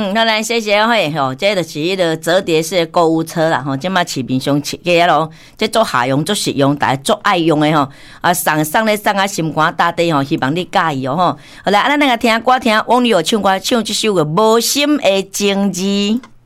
好来谢谢吼，这就是迄个折叠式的购物车啦吼，即马市面上设计咯，这做下用、做实用，大家做爱用的吼，啊送咧送啊心肝大地吼，希望你介意哦吼。好来，咱来听歌听网友唱歌唱这首个《无心的情字》。